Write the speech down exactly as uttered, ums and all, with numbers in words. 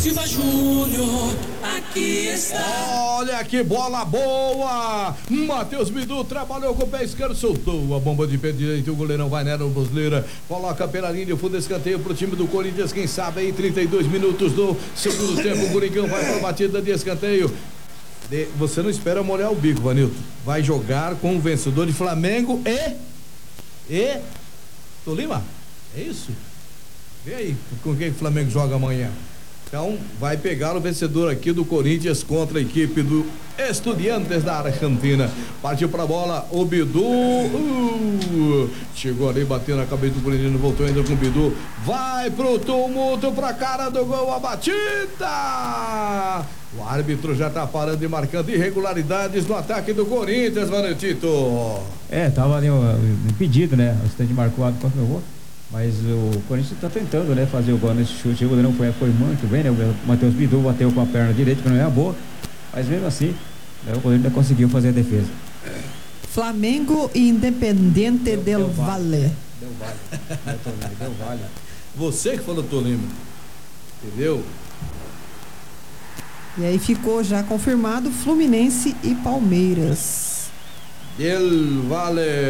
Silva Júnior, aqui está. Olha que bola boa! Matheus Bidu trabalhou com o pé esquerdo, soltou a bomba de pé direito. O goleirão vai nela, o Busleira coloca pela linha de fundo, escanteio pro time do Corinthians. Quem sabe aí, trinta e dois minutos do segundo tempo. O Coringão vai pra batida de escanteio. De, você não espera molhar o bico, Vanilton. Vai jogar com o vencedor de Flamengo e. E. Tolima? É isso? Vê aí com quem o Flamengo joga amanhã. Então, vai pegar o vencedor aqui do Corinthians contra a equipe do Estudiantes da Argentina. Partiu pra bola, o Bidu. Uh, chegou ali, bateu na cabeça do Corinthians, voltou ainda com o Bidu. Vai pro tumulto, pra cara do gol, a batida. O árbitro já tá parando e marcando irregularidades no ataque do Corinthians, Vanetito. É, tava ali impedido, né? O assistente marcou o árbitro, confirmou. Mas o Corinthians está tentando, né, fazer o gol nesse chute. O goleirão foi, foi muito bem, né? O Matheus Bidu bateu com a perna direita, que não é a boa. Mas mesmo assim, né, o goleiro ainda conseguiu fazer a defesa. Flamengo e Independente Deu, del deu Valle. Deu vale. Deu vale. Você que falou Tolima. Entendeu? E aí ficou já confirmado Fluminense e Palmeiras. Del Valle.